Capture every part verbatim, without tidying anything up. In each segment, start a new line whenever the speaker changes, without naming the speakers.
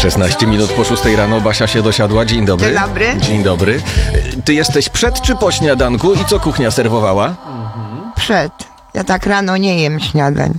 szesnaście minut po szóstej rano Basia się dosiadła. Dzień dobry.
Dzień dobry.
Dzień dobry. Ty jesteś przed czy po śniadanku i co kuchnia serwowała?
Przed. Ja tak rano nie jem śniadań.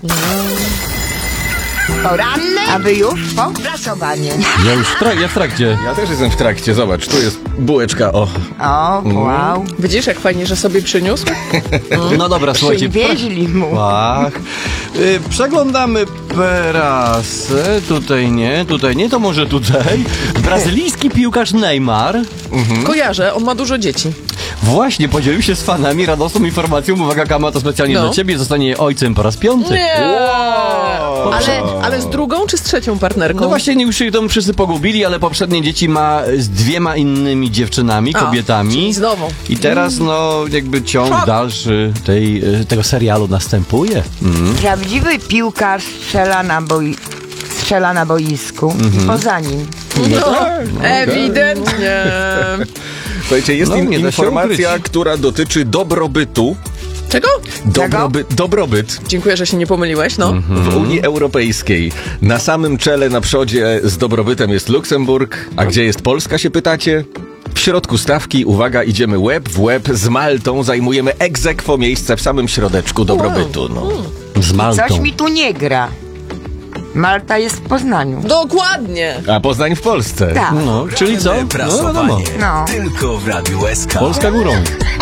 Poranne? A wy już po prasowanie.
Ja już w, trak- ja w trakcie.
Ja też jestem w trakcie. Zobacz, tu jest bułeczka, o.
O, wow.
Widzisz, jak fajnie, że sobie przyniósł?
No dobra, słuchajcie.
Przywieźli mu.
Ach, y, przeglądamy prasę. Tutaj nie, tutaj nie, to może tutaj. Brazylijski piłkarz Neymar
Kojarzę, on ma dużo dzieci.
właśnie podzielił się z fanami radosną informacją. Uwaga, Kama, to specjalnie
No.
dla ciebie. Zostanie ojcem po raz piąty.
Nie!
Wow.
Ale, ale z drugą czy z trzecią partnerką?
No właśnie, już się tam wszyscy pogubili, ale poprzednie dzieci ma z dwiema innymi dziewczynami,
A,
kobietami.
czyli z nową.
I teraz, no, jakby ciąg
Szok.
dalszy tej, tego serialu następuje. Mm.
Prawdziwy piłkarz strzela na, boi... strzela na boisku. Poza nim.
No, ewidentnie.
Słuchajcie, jest
No,
in-
nie da się
informacja,
ukryć.
która dotyczy dobrobytu.
Czego?
Dobroby- dobrobyt
Dziękuję, że się nie pomyliłeś, no.
w Unii Europejskiej. Na samym czele, na przodzie z dobrobytem jest Luksemburg. A gdzie jest Polska, się pytacie? W środku stawki, uwaga, idziemy łeb w łeb z Maltą. Zajmujemy ex aequo miejsce w samym środeczku dobrobytu. No.
Z Maltą.
Coś mi tu nie gra. Malta jest w Poznaniu.
Dokładnie.
A Poznań w Polsce.
Tak.
No, czyli co? No, wiadomo.
Prasowanie
No.
tylko w Radiu S K.
Polska górą.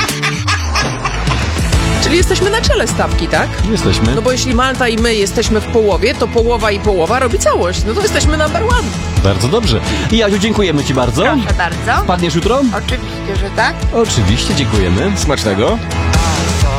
Czyli jesteśmy na czele stawki, tak?
Jesteśmy.
No bo jeśli Malta i my jesteśmy w połowie, to połowa i połowa robi całość. No to jesteśmy number one.
Bardzo dobrze. I Jaziu, dziękujemy ci bardzo.
Proszę bardzo.
Padniesz jutro?
Oczywiście, że tak.
Oczywiście, dziękujemy.
Smacznego.